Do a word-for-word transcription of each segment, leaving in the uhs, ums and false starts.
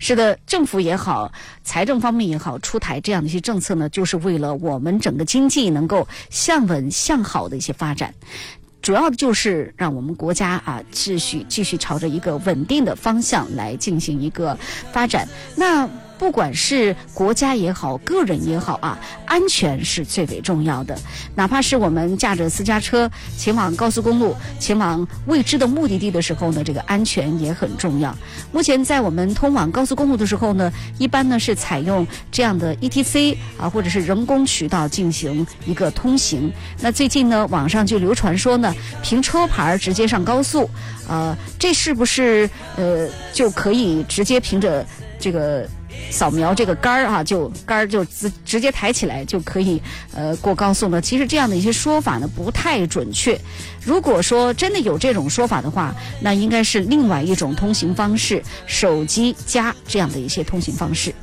是的，政府也好，财政方面也好，出台这样的一些政策呢，就是为了我们整个经济能够向稳向好的一些发展。主要的就是让我们国家啊继续继续朝着一个稳定的方向来进行一个发展。那不管是国家也好，个人也好啊，安全是最为重要的。哪怕是我们驾着私家车前往高速公路，前往未知的目的地的时候呢，这个安全也很重要。目前在我们通往高速公路的时候呢，一般呢是采用这样的 E T C 啊，或者是人工渠道进行一个通行。那最近呢，网上就流传说呢，凭车牌直接上高速，呃，这是不是呃就可以直接凭着这个扫描这个杆儿啊，就杆儿就直直接抬起来就可以呃过高速呢？其实这样的一些说法呢不太准确。如果说真的有这种说法的话，那应该是另外一种通行方式，手机加这样的一些通行方式。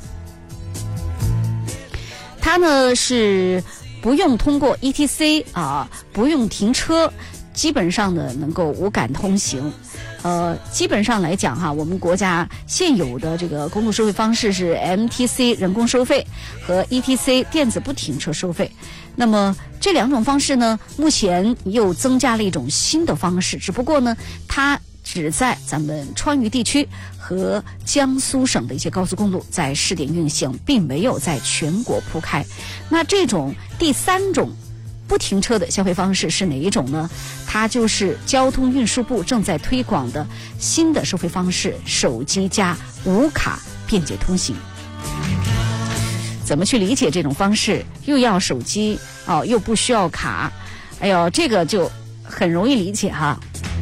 它呢是不用通过 E T C 啊，不用停车，基本上呢能够无感通行。呃，基本上来讲哈，我们国家现有的这个公路收费方式是 M T C 人工收费和 E T C 电子不停车收费。那么这两种方式呢，目前又增加了一种新的方式，只不过呢，它只在咱们川渝地区和江苏省的一些高速公路在试点运行，并没有在全国铺开。那这种第三种不停车的消费方式是哪一种呢？它就是交通运输部正在推广的新的收费方式，手机加无卡便捷通行。怎么去理解这种方式？又要手机哦，又不需要卡，哎呦，这个就很容易理解哈。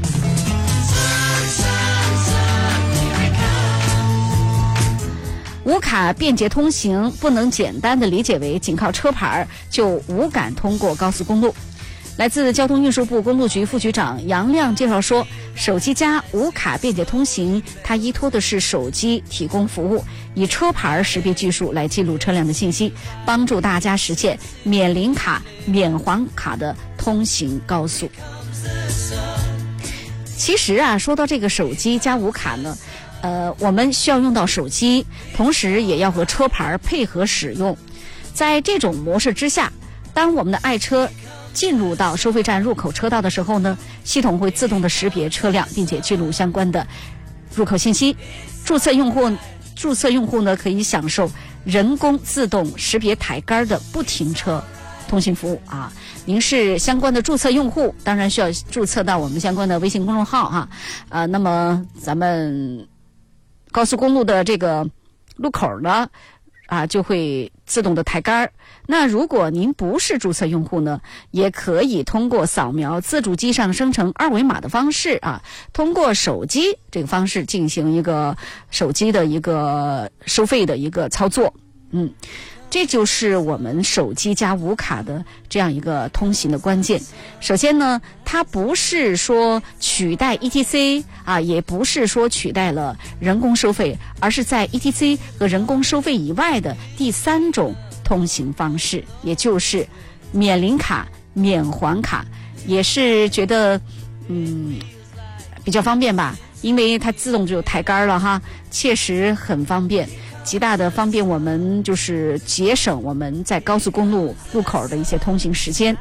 无卡便捷通行不能简单的理解为仅靠车牌就无感通过高速公路。来自交通运输部公路局副局长杨亮介绍说，手机加无卡便捷通行，它依托的是手机提供服务，以车牌识别技术来记录车辆的信息，帮助大家实现免临卡、免黄卡的通行高速。其实啊，说到这个手机加无卡呢，呃，我们需要用到手机，同时也要和车牌配合使用。在这种模式之下，当我们的爱车进入到收费站入口车道的时候呢，系统会自动的识别车辆，并且记录相关的入口信息。注册用户注册用户呢，可以享受人工自动识别抬杆的不停车通行服务啊。您是相关的注册用户，当然需要注册到我们相关的微信公众号哈。呃，那么咱们高速公路的这个路口呢，啊，就会自动的抬杆。那如果您不是注册用户呢，也可以通过扫描自助机上生成二维码的方式啊，通过手机这个方式进行一个手机的一个收费的一个操作。嗯，这就是我们手机加无卡的这样一个通行的关键。首先呢，它不是说取代 E T C 啊，也不是说取代了人工收费，而是在 E T C 和人工收费以外的第三种通行方式，也就是免临卡、免黄卡，也是觉得嗯比较方便吧，因为它自动就抬杆了哈，确实很方便。极大的方便我们，就是节省我们在高速公路路口的一些通行时间。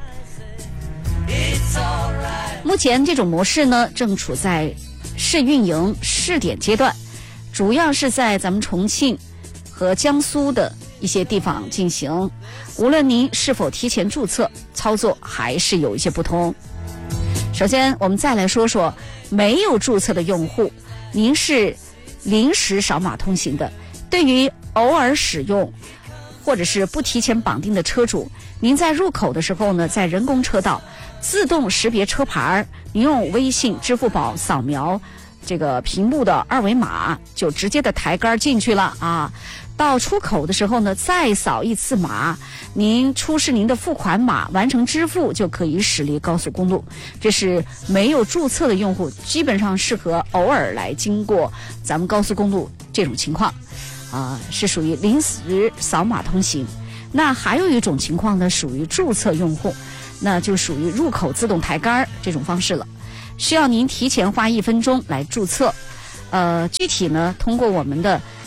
目前这种模式呢，正处在试运营试点阶段，主要是在咱们重庆和江苏的一些地方进行。无论您是否提前注册，操作还是有一些不同。首先，我们再来说说没有注册的用户，您是临时扫码通行的。对于偶尔使用或者是不提前绑定的车主，您在入口的时候呢，在人工车道自动识别车牌，您用微信、支付宝扫描这个屏幕的二维码，就直接的抬杆进去了啊。到出口的时候呢，再扫一次码，您出示您的付款码，完成支付就可以驶离高速公路。这是没有注册的用户，基本上适合偶尔来经过咱们高速公路这种情况。啊，是属于临时扫码通行。那还有一种情况呢，属于注册用户，那就属于入口自动抬杆这种方式了，需要您提前花一分钟来注册。呃，具体呢，通过我们的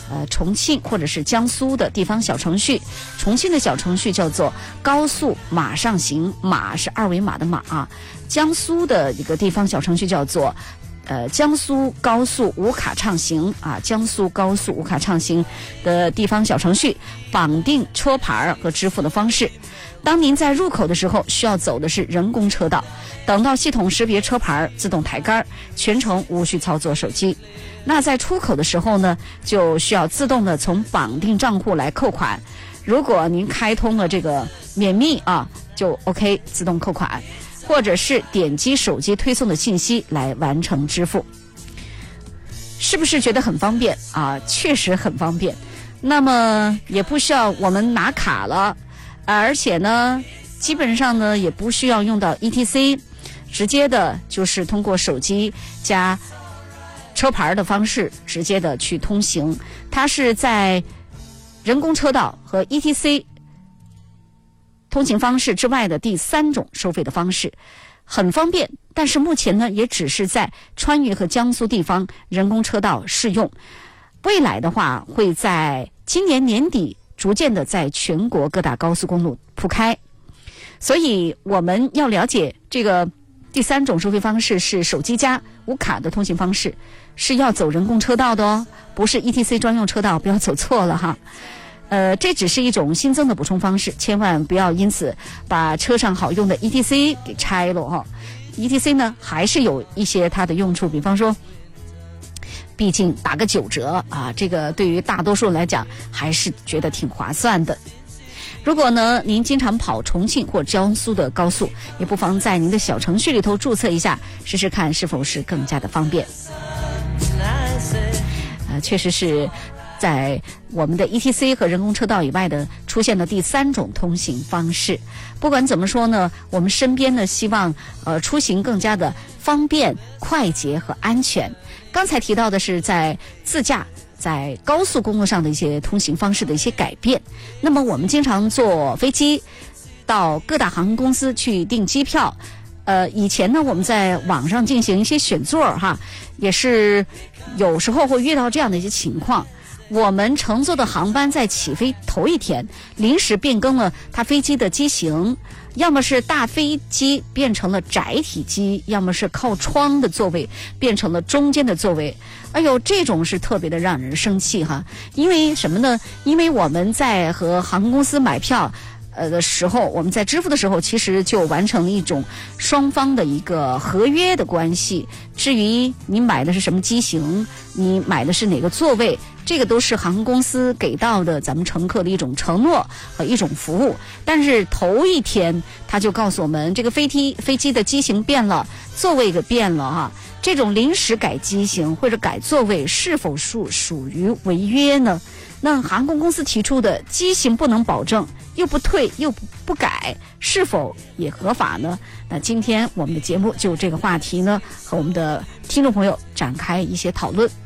呃重庆或者是江苏的地方小程序。重庆的小程序叫做高速马上行，马是二维码的马啊。江苏的一个地方小程序叫做呃江苏高速无卡畅行啊，江苏高速无卡畅行的地方小程序绑定车牌和支付的方式。当您在入口的时候，需要走的是人工车道，等到系统识别车牌自动抬杆，全程无需操作手机。那在出口的时候呢，就需要自动的从绑定账户来扣款。如果您开通了这个免密啊，就 OK 自动扣款，或者是点击手机推送的信息来完成支付。是不是觉得很方便啊？确实很方便。那么也不需要我们拿卡了，而且呢基本上呢也不需要用到 E T C， 直接的就是通过手机加车牌的方式直接的去通行。它是在人工车道和 E T C 通行方式之外的第三种收费的方式，很方便。但是目前呢也只是在川渝和江苏地方人工车道适用，未来的话会在今年年底逐渐的在全国各大高速公路铺开。所以我们要了解这个第三种收费方式是手机加无卡的通行方式，是要走人工车道的哦，不是 E T C 专用车道，不要走错了哈。呃，这只是一种新增的补充方式，千万不要因此把车上好用的 E T C 给拆了哈。E T C 呢还是有一些它的用处，比方说毕竟打个九折啊，这个对于大多数人来讲还是觉得挺划算的。如果呢您经常跑重庆或江苏的高速，也不妨在您的小程序里头注册一下，试试看是否是更加的方便。呃，确实是在我们的 E T C 和人工车道以外的出现的第三种通行方式。不管怎么说呢，我们身边呢希望呃出行更加的方便、快捷和安全。刚才提到的是在自驾在高速公路上的一些通行方式的一些改变。那么我们经常坐飞机到各大航空公司去订机票，呃，以前呢我们在网上进行一些选座哈，也是有时候会遇到这样的一些情况。我们乘坐的航班在起飞头一天临时变更了它飞机的机型，要么是大飞机变成了窄体机，要么是靠窗的座位变成了中间的座位。哎呦，这种是特别的让人生气哈！因为什么呢？因为我们在和航空公司买票呃的时候，我们在支付的时候，其实就完成了一种双方的一个合约的关系。至于你买的是什么机型，你买的是哪个座位，这个都是航空公司给到的咱们乘客的一种承诺和一种服务。但是头一天他就告诉我们，这个飞机飞机的机型变了，座位给变了哈。这种临时改机型或者改座位是否属属于违约呢？那航空公司提出的机型不能保证，又不退又不改，是否也合法呢？那今天我们的节目就这个话题呢，和我们的听众朋友展开一些讨论。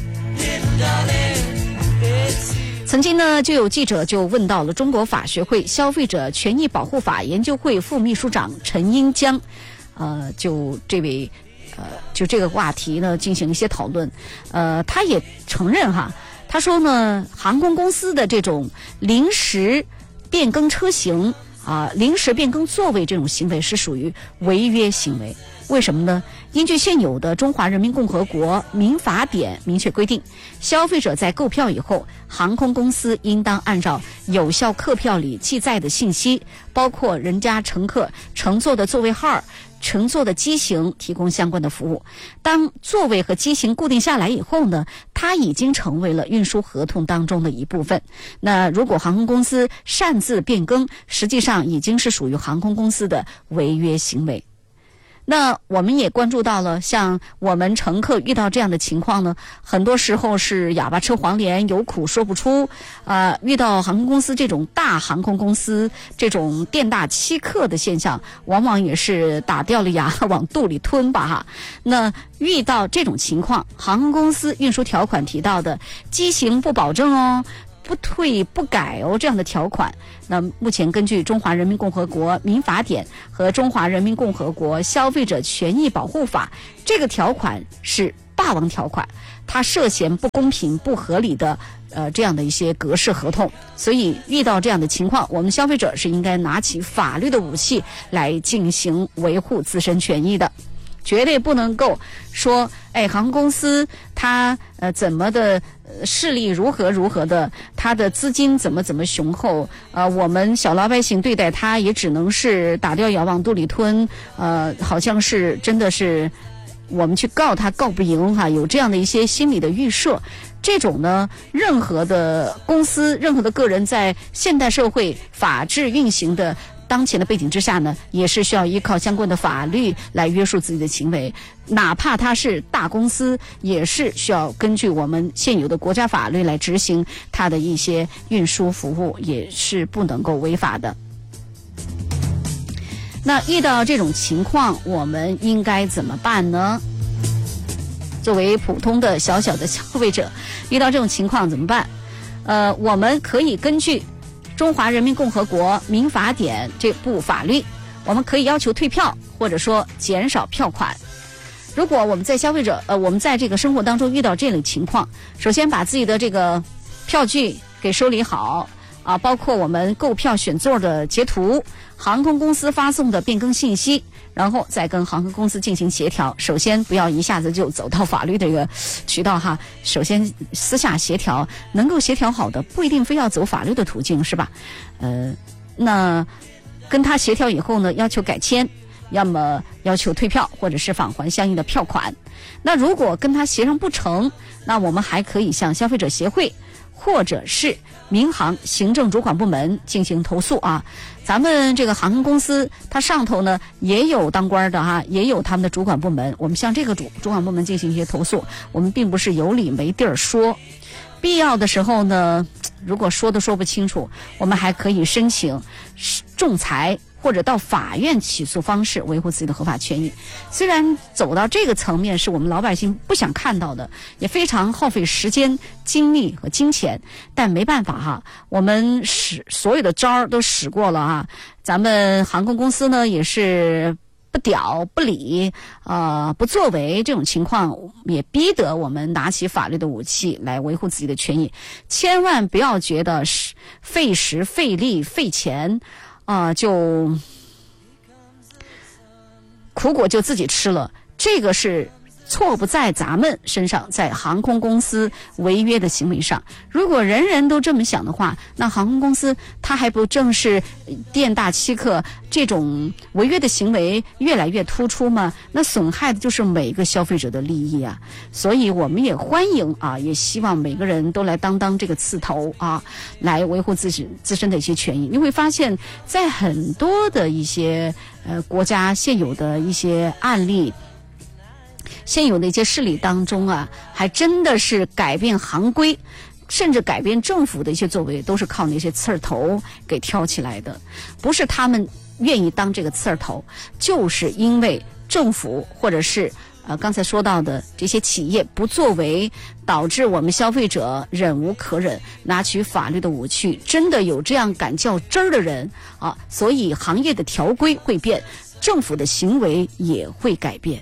曾经呢，就有记者就问到了中国法学会消费者权益保护法研究会副秘书长陈英江，呃，就这位呃，就这个话题呢进行一些讨论。呃，他也承认哈，他说呢，航空公司的这种临时变更车型啊、临时变更座位这种行为是属于违约行为。为什么呢？依据现有的中华人民共和国民法典明确规定，消费者在购票以后，航空公司应当按照有效客票里记载的信息，包括人家乘客乘坐的座位号、乘坐的机型，提供相关的服务。当座位和机型固定下来以后呢，它已经成为了运输合同当中的一部分。那如果航空公司擅自变更，实际上已经是属于航空公司的违约行为。那我们也关注到了，像我们乘客遇到这样的情况呢，很多时候是哑巴吃黄连，有苦说不出。呃，遇到航空公司这种大航空公司这种店大欺客的现象，往往也是打掉了牙往肚里吞吧哈。那遇到这种情况，航空公司运输条款提到的机型不保证哦，不退不改哦，这样的条款，那目前根据中华人民共和国民法典和中华人民共和国消费者权益保护法，这个条款是霸王条款，它涉嫌不公平不合理的呃这样的一些格式合同。所以遇到这样的情况，我们消费者是应该拿起法律的武器来进行维护自身权益的。绝对不能够说，哎，航空公司它呃怎么的、呃、势力如何如何的，它的资金怎么怎么雄厚，呃，我们小老百姓对待它也只能是打掉牙往肚里吞，呃，好像是真的是我们去告它告不赢哈，有这样的一些心理的预设。这种呢，任何的公司、任何的个人在现代社会法治运行的当前的背景之下呢，也是需要依靠相关的法律来约束自己的行为，哪怕它是大公司，也是需要根据我们现有的国家法律来执行它的一些运输服务，也是不能够违法的。那遇到这种情况，我们应该怎么办呢？作为普通的小小的消费者，遇到这种情况怎么办？呃，我们可以根据中华人民共和国民法典这部法律，我们可以要求退票，或者说减少票款。如果我们在消费者呃，我们在这个生活当中遇到这类情况，首先把自己的这个票据给收理好啊，包括我们购票选座的截图，航空公司发送的变更信息，然后再跟航空公司进行协调。首先不要一下子就走到法律这个渠道哈，首先私下协调，能够协调好的不一定非要走法律的途径，是吧？呃，那跟他协调以后呢，要求改签，要么要求退票，或者是返还相应的票款。那如果跟他协商不成，那我们还可以向消费者协会或者是民航行政主管部门进行投诉啊。咱们这个航空公司它上头呢也有当官的哈，也有他们的主管部门，我们向这个主主管部门进行一些投诉，我们并不是有理没地儿说。必要的时候呢，如果说都说不清楚，我们还可以申请仲裁或者到法院起诉方式维护自己的合法权益。虽然走到这个层面是我们老百姓不想看到的，也非常耗费时间、精力和金钱，但没办法哈，我们使所有的招儿都使过了啊。咱们航空公司呢也是不屌不理呃不作为，这种情况也逼得我们拿起法律的武器来维护自己的权益。千万不要觉得是费时费力费钱啊、呃，就苦果就自己吃了，这个是错不在咱们身上，在航空公司违约的行为上。如果人人都这么想的话，那航空公司它还不正是店大欺客，这种违约的行为越来越突出吗？那损害的就是每个消费者的利益啊。所以我们也欢迎啊，也希望每个人都来当当这个刺头啊，来维护自己自身的一些权益。你会发现在很多的一些呃国家现有的一些案例，现有的一些势力当中啊，还真的是改变行规，甚至改变政府的一些作为，都是靠那些刺儿头给挑起来的。不是他们愿意当这个刺儿头，就是因为政府或者是呃刚才说到的这些企业不作为，导致我们消费者忍无可忍，拿起法律的武器。真的有这样敢较真儿的人啊，所以行业的条规会变，政府的行为也会改变。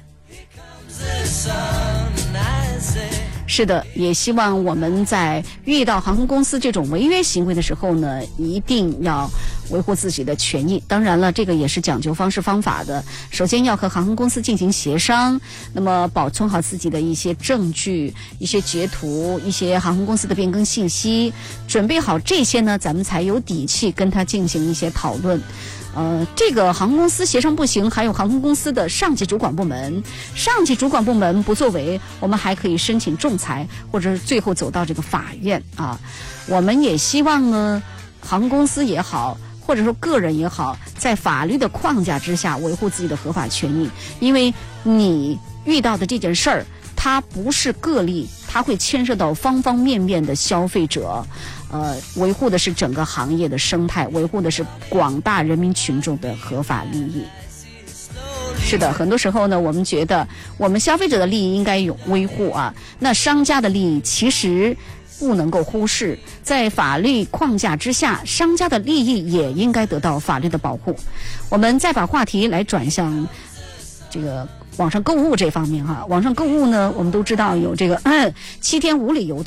是的，也希望我们在遇到航空公司这种违约行为的时候呢，一定要维护自己的权益。当然了，这个也是讲究方式方法的。首先要和航空公司进行协商，那么保存好自己的一些证据、一些截图、一些航空公司的变更信息，准备好这些呢，咱们才有底气跟他进行一些讨论。呃，这个航空公司协商不行，还有航空公司的上级主管部门，上级主管部门不作为，我们还可以申请仲裁，或者是最后走到这个法院啊。我们也希望呢，航空公司也好，或者说个人也好，在法律的框架之下维护自己的合法权益，因为你遇到的这件事儿，它不是个例，它会牵涉到方方面面的消费者。呃，维护的是整个行业的生态，维护的是广大人民群众的合法利益。是的，很多时候呢，我们觉得我们消费者的利益应该有维护啊，那商家的利益其实不能够忽视，在法律框架之下，商家的利益也应该得到法律的保护。我们再把话题来转向这个网上购物这方面哈，网上购物呢，我们都知道有这个嗯七天无理由